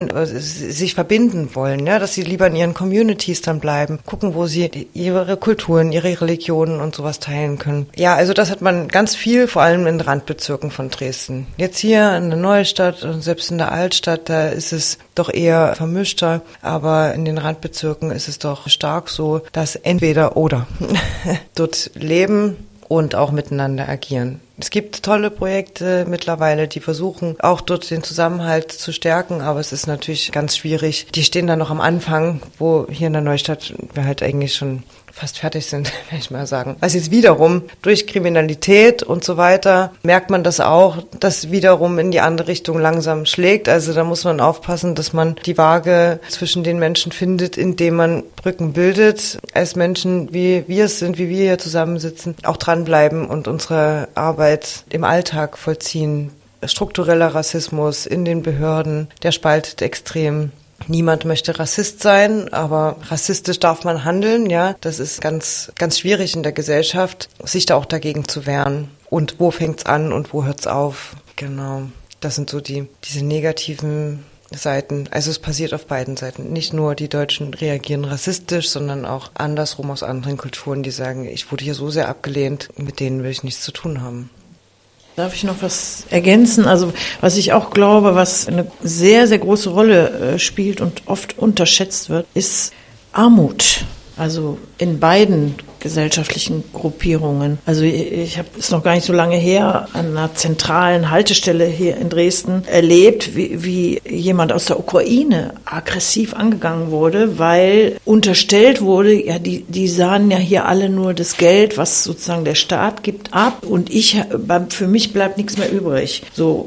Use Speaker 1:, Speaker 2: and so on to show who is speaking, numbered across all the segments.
Speaker 1: sich verbinden wollen, ja, dass sie lieber in ihren Communities dann bleiben, gucken, wo sie ihre Kulturen, ihre Religionen und sowas teilen können. Ja, also das hat man ganz viel, vor allem in Randbezirken von Dresden. Jetzt hier in der Neustadt und selbst in der Altstadt, da ist es doch eher vermischter, aber in den Randbezirken ist es doch stark so, dass entweder oder dort leben und auch miteinander agieren. Es gibt tolle Projekte mittlerweile, die versuchen auch dort den Zusammenhalt zu stärken, aber es ist natürlich ganz schwierig. Die stehen da noch am Anfang, wo hier in der Neustadt wir halt eigentlich schon fast fertig sind, will ich mal sagen. Also jetzt wiederum durch Kriminalität und so weiter merkt man das auch, dass wiederum in die andere Richtung langsam schlägt. Also da muss man aufpassen, dass man die Waage zwischen den Menschen findet, indem man Brücken bildet, als Menschen, wie wir es sind, wie wir hier zusammensitzen, auch dranbleiben und unsere Arbeit im Alltag vollziehen. Struktureller Rassismus in den Behörden, der spaltet extrem. Niemand möchte Rassist sein, aber rassistisch darf man handeln, ja. Das ist ganz, ganz schwierig in der Gesellschaft, sich da auch dagegen zu wehren. Und wo fängt's an und wo hört's auf? Genau. Das sind so diese negativen Seiten. Also es passiert auf beiden Seiten. Nicht nur die Deutschen reagieren rassistisch, sondern auch andersrum aus anderen Kulturen, die sagen, ich wurde hier so sehr abgelehnt, mit denen will ich nichts zu tun haben.
Speaker 2: Darf ich noch was ergänzen? Also was ich auch glaube, was eine sehr, sehr große Rolle spielt und oft unterschätzt wird, ist Armut. Also in beiden gesellschaftlichen Gruppierungen. Also ich habe es noch gar nicht so lange her an einer zentralen Haltestelle hier in Dresden erlebt, wie jemand aus der Ukraine aggressiv angegangen wurde, weil unterstellt wurde, ja, die sahen ja hier alle nur das Geld, was sozusagen der Staat gibt, ab und für mich bleibt nichts mehr übrig. So,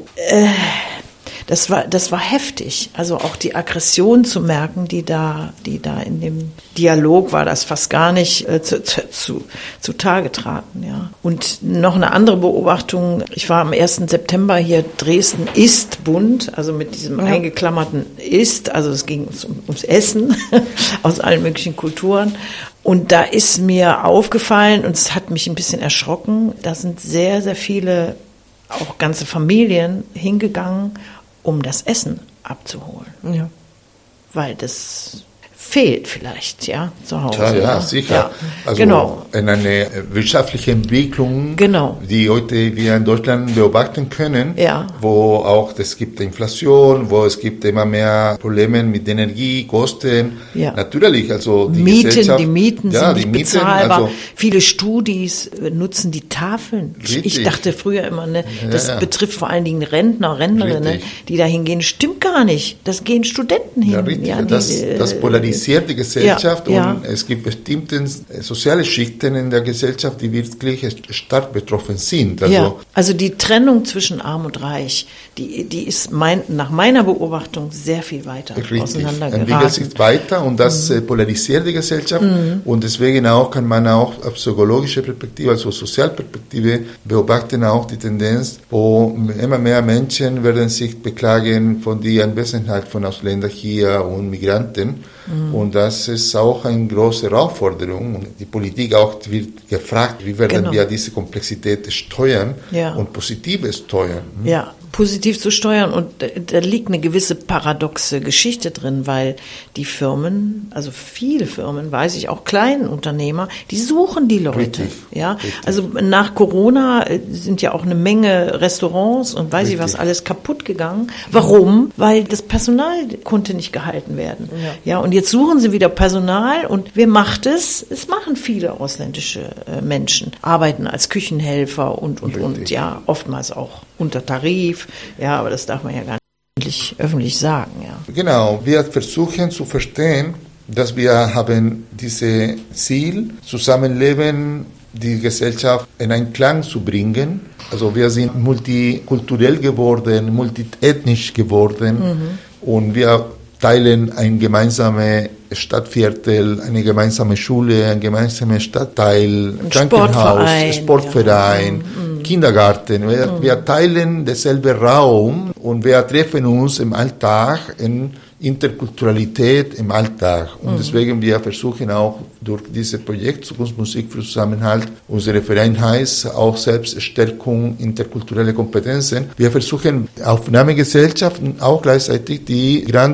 Speaker 2: das war heftig. Also auch die Aggression zu merken, die da in dem Dialog war, das fast gar nicht zu Tage traten, ja. Und noch eine andere Beobachtung. Ich war am 1. September hier. Dresden ist bunt, also mit diesem eingeklammerten ist. Also es ging ums Essen aus allen möglichen Kulturen. Und da ist mir aufgefallen, und es hat mich ein bisschen erschrocken, da sind sehr, sehr viele, auch ganze Familien hingegangen, um das Essen abzuholen. Ja. Weil das fehlt vielleicht, ja, zu Hause.
Speaker 3: Ja, sicher. Ja. Also
Speaker 2: genau.
Speaker 3: In eine wirtschaftliche Entwicklung, die heute wir in Deutschland beobachten können, wo auch es gibt Inflation, wo es gibt immer mehr Probleme mit Energiekosten. Ja. Natürlich, also die
Speaker 2: Mieten
Speaker 3: Gesellschaft,
Speaker 2: sind nicht bezahlbar. Also, viele Studis nutzen die Tafeln. Ich dachte früher immer, das betrifft vor allen Dingen Rentner, Rentnerinnen, die da hingehen. Stimmt gar nicht. Das gehen Studenten hin.
Speaker 3: Ja, richtig. Ja, das polarisiert die Gesellschaft und es gibt bestimmte soziale Schichten in der Gesellschaft, die wirklich stark betroffen sind.
Speaker 2: Also die Trennung zwischen Arm und Reich, die ist nach meiner Beobachtung sehr viel weiter auseinandergeraten.
Speaker 3: Entwickelt sich weiter und das polarisiert die Gesellschaft und deswegen auch kann man auch auf psychologische Perspektive, also Sozialperspektive beobachten auch die Tendenz, wo immer mehr Menschen werden sich beklagen von der Anwesenheit von Ausländern hier und Migranten. Und das ist auch eine große Herausforderung. Und die Politik auch wird gefragt, wie werden wir diese Komplexität steuern und positiv steuern.
Speaker 2: Ja, positiv zu steuern. Und da liegt eine gewisse paradoxe Geschichte drin, weil die Firmen, also viele Firmen, weiß ich, auch kleinen Unternehmer, die suchen die Leute. Richtig. Also nach Corona sind ja auch eine Menge Restaurants und weiß ich was alles kaputt gegangen. Warum? Weil das Personal konnte nicht gehalten werden. Und jetzt suchen sie wieder Personal und wer macht es? Es machen viele ausländische Menschen, arbeiten als Küchenhelfer und oftmals auch unter Tarif, aber das darf man ja gar nicht öffentlich sagen. Ja.
Speaker 3: Genau, wir versuchen zu verstehen, dass wir haben dieses Ziel, Zusammenleben, die Gesellschaft in Einklang zu bringen. Also wir sind multikulturell geworden, multiethnisch geworden und wir teilen ein gemeinsames Stadtviertel, eine gemeinsame Schule, ein gemeinsames Stadtteil, Krankenhaus, Sportverein, Kindergarten. Wir teilen denselben Raum und wir treffen uns im Alltag in Interkulturalität im Alltag. Und deswegen wir versuchen auch durch dieses Projekt Zukunftsmusik für Zusammenhalt, unsere Verein heißt auch Selbststärkung interkulturelle Kompetenzen. Wir versuchen Aufnahmegesellschaften auch gleichzeitig die Migranten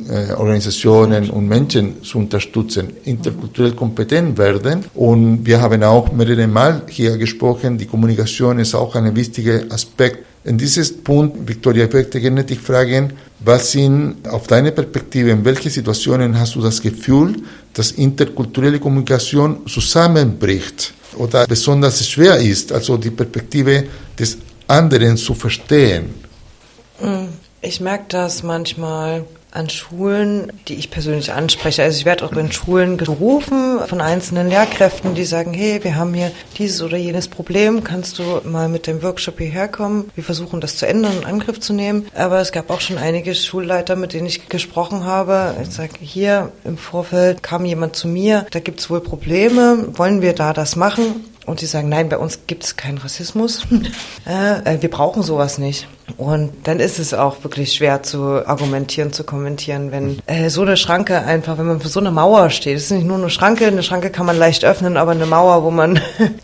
Speaker 3: Organisationen und Menschen zu unterstützen, interkulturell kompetent werden. Und wir haben auch mehrere Mal hier gesprochen, die Kommunikation ist auch ein wichtiger Aspekt. In diesem Punkt, Victoria, ich möchte gerne dich fragen, was sind auf deine Perspektive, in welchen Situationen hast du das Gefühl, dass interkulturelle Kommunikation zusammenbricht oder besonders schwer ist, also die Perspektive des anderen zu verstehen?
Speaker 1: Ich merke das manchmal an Schulen, die ich persönlich anspreche. Also ich werde auch in Schulen gerufen von einzelnen Lehrkräften, die sagen, hey, wir haben hier dieses oder jenes Problem, kannst du mal mit dem Workshop hierher kommen? Wir versuchen das zu ändern und in Angriff zu nehmen. Aber es gab auch schon einige Schulleiter, mit denen ich gesprochen habe. Ich sage, hier im Vorfeld kam jemand zu mir, da gibt es wohl Probleme, wollen wir da das machen? Und sie sagen, nein, bei uns gibt es keinen Rassismus. Wir brauchen sowas nicht. Und dann ist es auch wirklich schwer zu argumentieren, zu kommentieren, wenn so eine Schranke einfach, wenn man für so eine Mauer steht. Es ist nicht nur eine Schranke kann man leicht öffnen, aber eine Mauer, wo man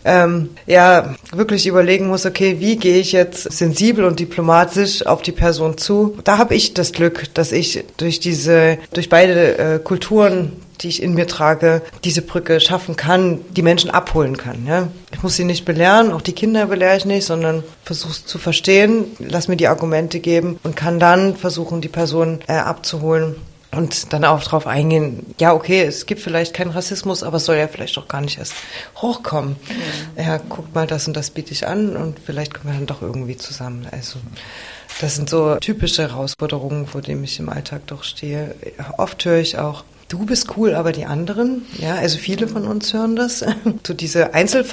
Speaker 1: wirklich überlegen muss, okay, wie gehe ich jetzt sensibel und diplomatisch auf die Person zu? Da habe ich das Glück, dass ich durch beide Kulturen, die ich in mir trage, diese Brücke schaffen kann, die Menschen abholen kann. Ja? Ich muss sie nicht belehren, auch die Kinder belehre ich nicht, sondern versuche es zu verstehen, lass mir die Argumente geben und kann dann versuchen, die Person abzuholen und dann auch drauf eingehen, ja okay, es gibt vielleicht keinen Rassismus, aber es soll ja vielleicht auch gar nicht erst hochkommen. Ja, guck mal, das und das biete ich an und vielleicht kommen wir dann doch irgendwie zusammen. Also das sind so typische Herausforderungen, vor denen ich im Alltag doch stehe. Oft höre ich auch, du bist cool, aber die anderen, ja, also viele von uns hören das, so diese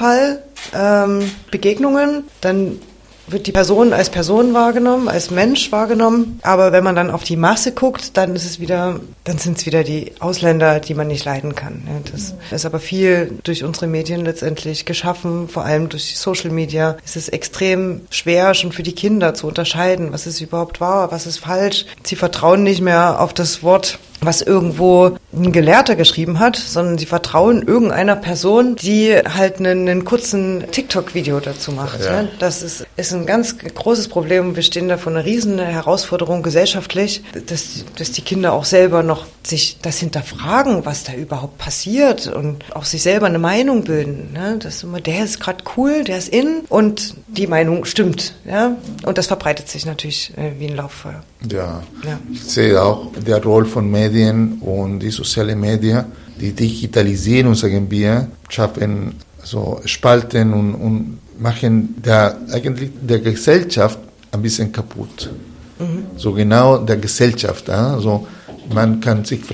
Speaker 1: Einzelfallbegegnungen, dann wird die Person als Person wahrgenommen, als Mensch wahrgenommen, aber wenn man dann auf die Masse guckt, dann sind es wieder die Ausländer, die man nicht leiden kann. Das ist aber viel durch unsere Medien letztendlich geschaffen, vor allem durch Social Media. Es ist extrem schwer, schon für die Kinder zu unterscheiden, was ist überhaupt wahr, was ist falsch. Sie vertrauen nicht mehr auf das Wort, was irgendwo ein Gelehrter geschrieben hat, sondern sie vertrauen irgendeiner Person, die halt einen kurzen TikTok-Video dazu macht. Ja. Das ist ein ganz großes Problem. Wir stehen da vor einer riesen Herausforderung gesellschaftlich, dass die Kinder auch selber noch sich das hinterfragen, was da überhaupt passiert und auch sich selber eine Meinung bilden. Ne? Das immer, der ist gerade cool, der ist in und die Meinung stimmt. Ja? Und das verbreitet sich natürlich wie ein Lauffeuer.
Speaker 3: Ja, ich sehe auch die Rolle von Medien und die sozialen Medien, die Digitalisierung, sagen wir, schaffen so Spalten und machen eigentlich der Gesellschaft ein bisschen kaputt. So genau der Gesellschaft. Also man kann sich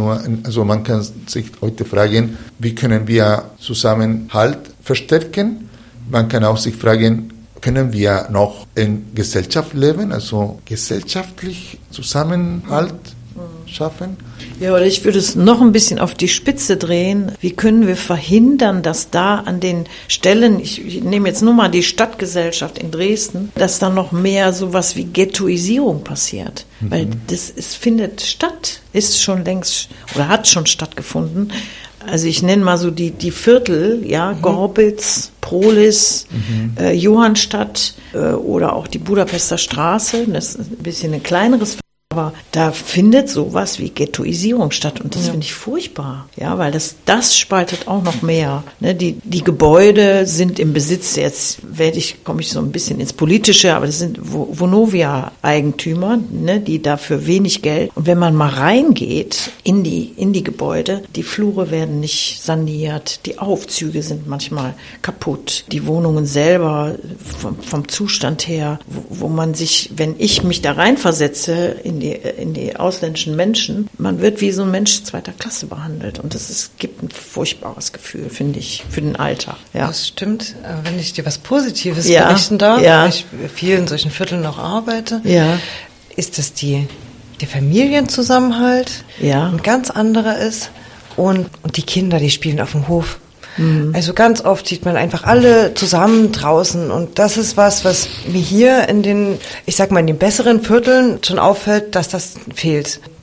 Speaker 3: heute fragen, wie können wir Zusammenhalt verstärken? Man kann auch sich fragen, können wir noch in Gesellschaft leben, also gesellschaftlich Zusammenhalt schaffen?
Speaker 2: Ja, oder ich würde es noch ein bisschen auf die Spitze drehen. Wie können wir verhindern, dass da an den Stellen, ich nehme jetzt nur mal die Stadtgesellschaft in Dresden, dass da noch mehr sowas wie Ghettoisierung passiert? Weil es findet statt, ist schon längst oder hat schon stattgefunden. Also ich nenne mal so die Viertel, ja, Gorbitz, Prohlis, Johannstadt oder auch die Budapester Straße. Das ist ein bisschen ein kleineres Viertel, aber da findet sowas wie Ghettoisierung statt und das finde ich furchtbar, ja, weil das spaltet auch noch mehr. Ne? Die Gebäude sind im Besitz, jetzt komme ich so ein bisschen ins Politische, aber das sind Vonovia-Eigentümer, ne, die dafür wenig Geld. Und wenn man mal reingeht in die Gebäude, die Flure werden nicht saniert, die Aufzüge sind manchmal kaputt, die Wohnungen selber vom Zustand her, wo man sich, wenn ich mich da reinversetze in die ausländischen Menschen, man wird wie so ein Mensch zweiter Klasse behandelt und gibt ein furchtbares Gefühl, finde ich, für den Alltag. Ja.
Speaker 1: Das stimmt. Wenn ich dir was Positives berichten darf, weil ich in vielen solchen Vierteln auch arbeite, ist das der Familienzusammenhalt ein ganz anderer ist und die Kinder, die spielen auf dem Hof. Also ganz oft sieht man einfach alle zusammen draußen und das ist was mir hier in den besseren Vierteln schon auffällt, dass das fehlt.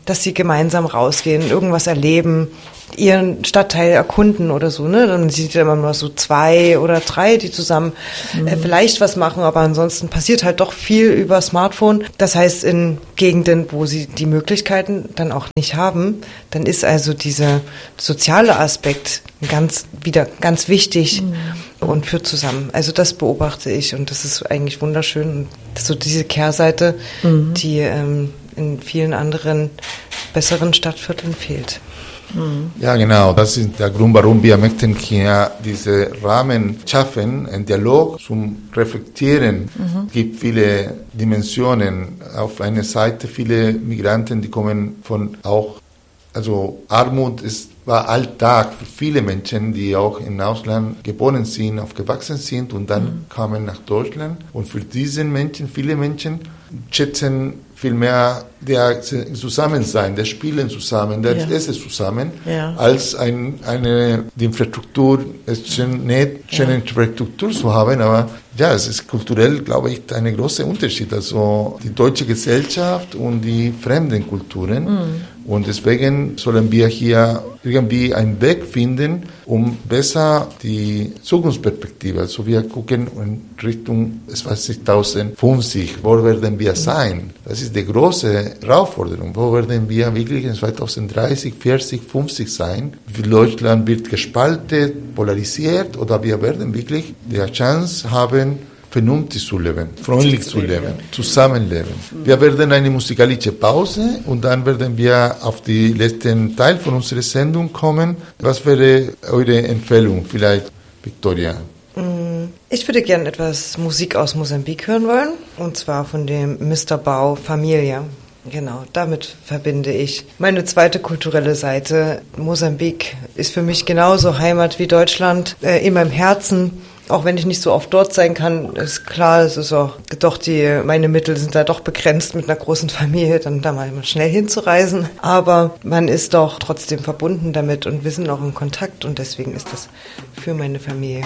Speaker 1: dass sie gemeinsam rausgehen, irgendwas erleben, ihren Stadtteil erkunden oder so, ne? Dann sieht man immer nur so 2 oder 3, die zusammen vielleicht was machen, aber ansonsten passiert halt doch viel über Smartphone. Das heißt, in Gegenden, wo sie die Möglichkeiten dann auch nicht haben, dann ist also dieser soziale Aspekt ganz wichtig und führt zusammen. Also das beobachte ich und das ist eigentlich wunderschön. Und so diese Kehrseite, die in vielen anderen besseren Stadtvierteln fehlt.
Speaker 3: Ja, genau. Das ist der Grund, warum wir möchten hier diese Rahmen schaffen, einen Dialog zum Reflektieren. Es gibt viele Dimensionen. Auf einer Seite viele Migranten, die kommen von also Armut war Alltag für viele Menschen, die auch im Ausland geboren sind, aufgewachsen sind und dann kamen nach Deutschland. Und für diese Menschen, viele Menschen schätzen viel mehr der Zusammensein, der Spielen zusammen, der Essen zusammen, als die Infrastruktur, es ist schön nett, schöne Infrastruktur zu haben, aber ja, es ist kulturell, glaube ich, ein großer Unterschied, also die deutsche Gesellschaft und die fremden Kulturen. Und deswegen sollen wir hier irgendwie einen Weg finden, um besser die Zukunftsperspektive, also wir gucken in Richtung 2050, wo werden wir sein? Das ist die große Herausforderung. Wo werden wir wirklich in 2030, 40, 50 sein? Wie Deutschland wird gespalten, polarisiert oder wir werden wirklich die Chance haben, vernünftig zu leben, freundlich zu leben, zusammenleben. Wir werden eine musikalische Pause und dann werden wir auf den letzten Teil von unserer Sendung kommen. Was wäre eure Empfehlung vielleicht, Victoria?
Speaker 1: Ich würde gerne etwas Musik aus Mosambik hören wollen, und zwar von dem Mr. Bau Familia. Genau, damit verbinde ich meine zweite kulturelle Seite. Mosambik ist für mich genauso Heimat wie Deutschland, in meinem Herzen. Auch wenn ich nicht so oft dort sein kann, ist klar, es ist auch doch meine Mittel sind da doch begrenzt mit einer großen Familie, dann da mal schnell hinzureisen. Aber man ist doch trotzdem verbunden damit und wir sind auch in Kontakt und deswegen ist das für meine Familie